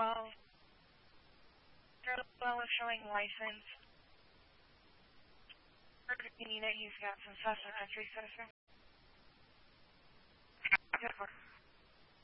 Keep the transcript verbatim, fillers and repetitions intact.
twelve. Parallel is showing license. Meaning that he's got some special entry, citizen.